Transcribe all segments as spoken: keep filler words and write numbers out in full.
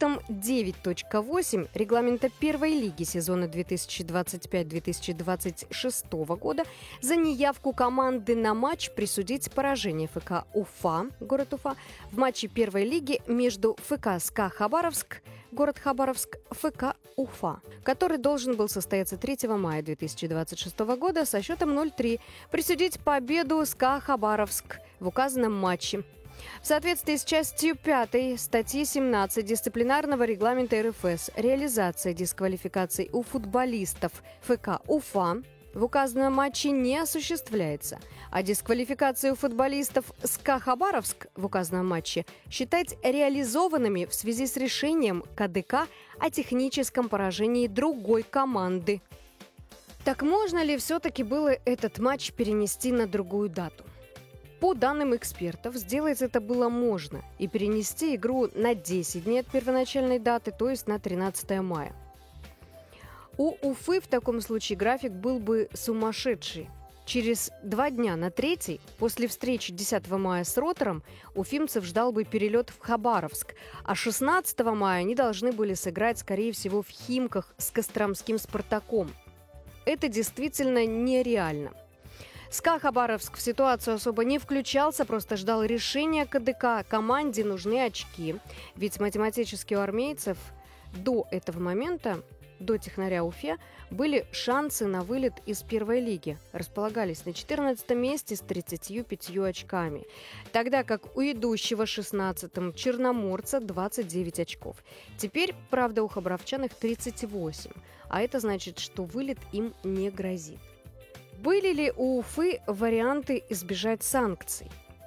пунктом девять точка восемь регламента первой лиги сезона две тысячи двадцать пять - две тысячи двадцать шесть года за неявку команды на матч присудить поражение ФК Уфа, город Уфа, в матче первой лиги между ФК СКА Хабаровск, город Хабаровск, ФК Уфа, который должен был состояться третьего мая две тысячи двадцать шестого года со счетом ноль три, присудить победу СКА Хабаровск в указанном матче. В соответствии с частью пятой статьи семнадцать дисциплинарного регламента эр эф эс реализация дисквалификаций у футболистов ФК Уфа в указанном матче не осуществляется, а дисквалификацию футболистов СКА Хабаровск в указанном матче считать реализованными в связи с решением ка дэ ка о техническом поражении другой команды. Так можно ли все-таки было этот матч перенести на другую дату? По данным экспертов, сделать это было можно и перенести игру на десять дней от первоначальной даты, то есть на тринадцатое мая. У Уфы в таком случае график был бы сумасшедший. Через два дня на третий, после встречи десятого мая с Ротором, уфимцев ждал бы перелет в Хабаровск, а шестнадцатого мая они должны были сыграть, скорее всего, в Химках с костромским «Спартаком». Это действительно нереально. СКА Хабаровск в ситуацию особо не включался, просто ждал решения ка дэ ка. Команде нужны очки, ведь математически у армейцев до этого момента, до технаря Уфе, были шансы на вылет из первой лиги. Располагались на четырнадцатом месте с тридцатью пятью очками, тогда как у идущего шестнадцатым черноморца двадцать девять очков. Теперь, правда, у хабаровчан их тридцать восемь, а это значит, что вылет им не грозит. Были ли у Уфы варианты избежать санкций?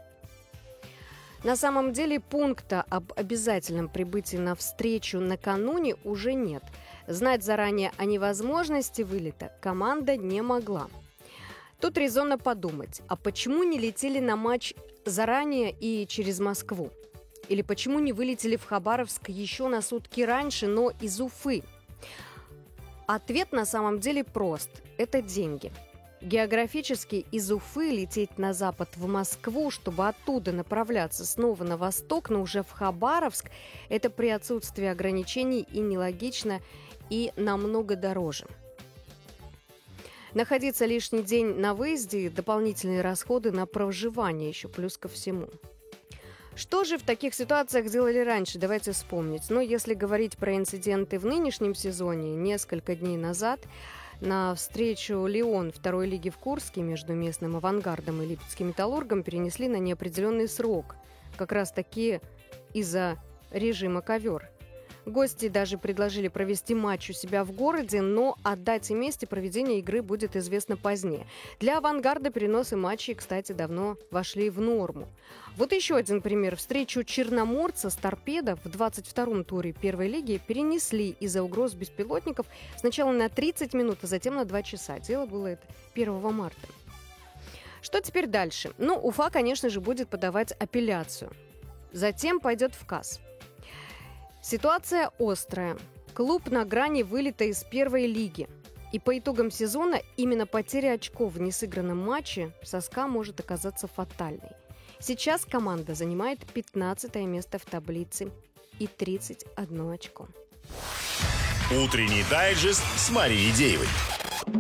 На самом деле пункта об обязательном прибытии на встречу накануне уже нет. Знать заранее о невозможности вылета команда не могла. Тут резонно подумать, а почему не летели на матч заранее и через Москву? Или почему не вылетели в Хабаровск еще на сутки раньше, но из Уфы? Ответ на самом деле прост – это деньги. Географически из Уфы лететь на запад в Москву, чтобы оттуда направляться снова на восток, но уже в Хабаровск, это при отсутствии ограничений и нелогично, и намного дороже. Находиться лишний день на выезде – дополнительные расходы на проживание еще плюс ко всему. Что же в таких ситуациях делали раньше? Давайте вспомнить. Но если говорить про инциденты в нынешнем сезоне, несколько дней назад на встречу «Лион» второй лиги в Курске между местным «Авангардом» и липецким «Металлургом» перенесли на неопределенный срок. Как раз таки из-за режима ковер. Гости даже предложили провести матч у себя в городе, но о дате и месте проведения игры будет известно позднее. Для «Авангарда» переносы матчей, кстати, давно вошли в норму. Вот еще один пример. Встречу черноморца с «Торпедо» в двадцать втором туре первой лиги перенесли из-за угроз беспилотников сначала на тридцать минут, а затем на два часа. Дело было это первого марта. Что теперь дальше? Ну, Уфа, конечно же, будет подавать апелляцию. Затем пойдет в КАС. Ситуация острая. Клуб на грани вылета из первой лиги. И по итогам сезона именно потеря очков в несыгранном матче со СКА может оказаться фатальной. Сейчас команда занимает пятнадцатое место в таблице и тридцать одно очко. Утренний дайджест с Марией Деевой.